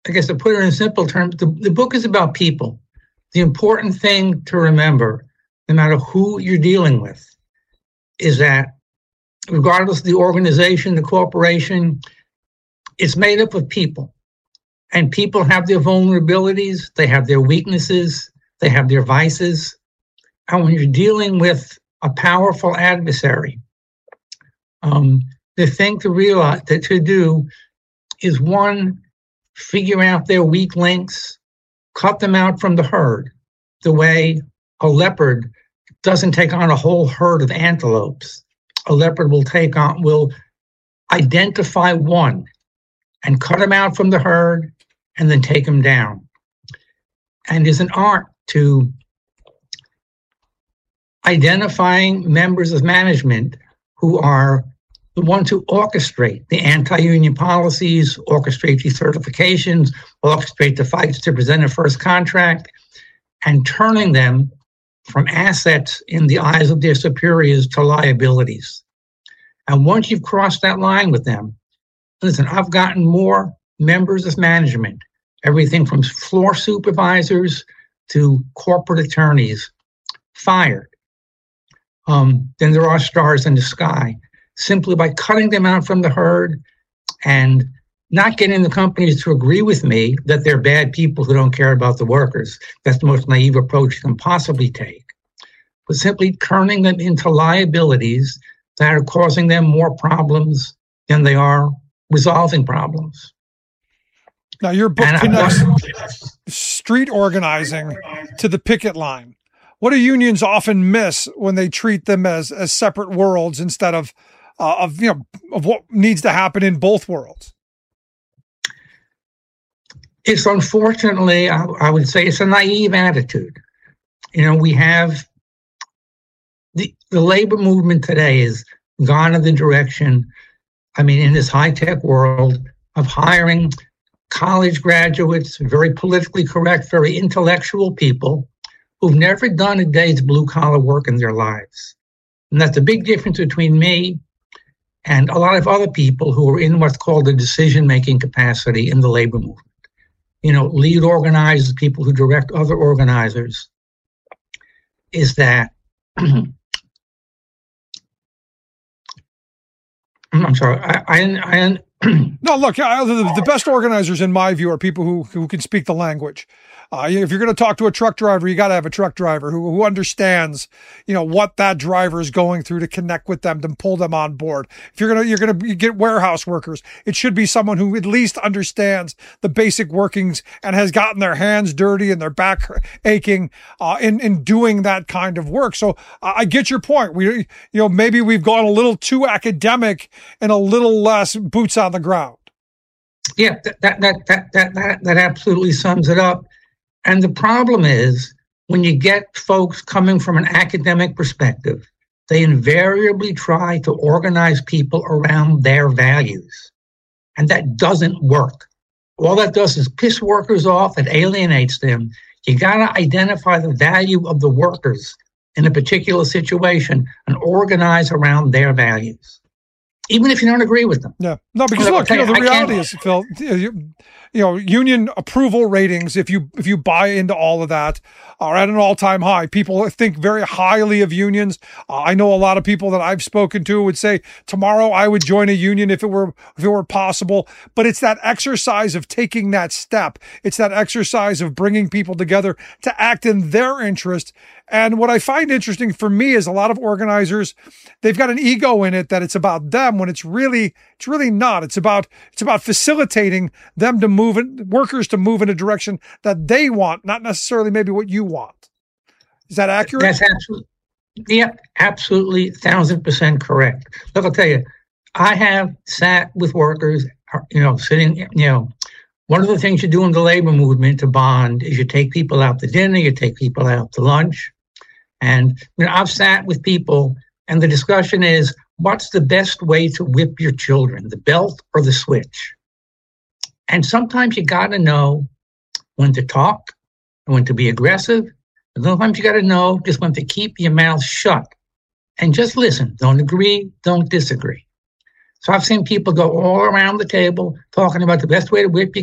I guess to put it in simple terms, the book is about people. The important thing to remember, no matter who you're dealing with, is that regardless of the organization, the corporation, it's made up of people. And people have their vulnerabilities, they have their weaknesses, they have their vices. And when you're dealing with a powerful adversary, the thing to realize, to do is, one, figure out their weak links, cut them out from the herd, the way a leopard doesn't take on a whole herd of antelopes. A leopard will identify one and cut him out from the herd and then take him down. And there's an art to identifying members of management who are the ones who orchestrate the anti-union policies, orchestrate the certifications, orchestrate the fights to present a first contract, and turning them from assets in the eyes of their superiors to liabilities. And once you've crossed that line with them, listen, I've gotten more members of management, everything from floor supervisors to corporate attorneys, fired than there are stars in the sky, simply by cutting them out from the herd and not getting the companies to agree with me that they're bad people who don't care about the workers. That's the most naive approach you can possibly take. But simply turning them into liabilities that are causing them more problems than they are resolving problems. Now, your book connects street organizing to the picket line. What do unions often miss when they treat them as separate worlds instead of what needs to happen in both worlds? It's unfortunately, I would say, it's a naive attitude. We have the labor movement today is gone in the direction, in this high-tech world of hiring college graduates, very politically correct, very intellectual people who've never done a day's blue-collar work in their lives. And that's a big difference between me and a lot of other people who are in what's called the decision-making capacity in the labor movement. Lead organizers, people who direct other organizers, is that, I'm sorry, No, look, the best organizers, in my view, are people who can speak the language. If you're going to talk to a truck driver, you got to have a truck driver who understands, what that driver is going through to connect with them, to pull them on board. If you're going to get warehouse workers, it should be someone who at least understands the basic workings and has gotten their hands dirty and their back aching in doing that kind of work. So I get your point. Maybe we've gone a little too academic and a little less boots on the ground. Yeah, that absolutely sums it up. And the problem is, when you get folks coming from an academic perspective, they invariably try to organize people around their values. And that doesn't work. All that does is piss workers off. It alienates them. You got to identify the value of the workers in a particular situation and organize around their values, even if you don't agree with them. Yeah, no, because look, the reality is, Phil, union approval ratings, if you buy into all of that, are at an all-time high. People think very highly of unions. I know a lot of people that I've spoken to would say, tomorrow I would join a union if it were possible. But it's that exercise of taking that step. It's that exercise of bringing people together to act in their interest. And what I find interesting for me is a lot of organizers, they've got an ego in it that it's about them, when it's really not. It's about facilitating them to workers to move in a direction that they want, not necessarily maybe what you want. Is that accurate? That's absolutely 1,000% correct. Look, I'll tell you, I have sat with workers, sitting, one of the things you do in the labor movement to bond is you take people out to dinner, you take people out to lunch. And I've sat with people, and the discussion is, what's the best way to whip your children, the belt or the switch? And sometimes you got to know when to talk and when to be aggressive. And sometimes you got to know just when to keep your mouth shut and just listen. Don't agree, don't disagree. So I've seen people go all around the table talking about the best way to whip your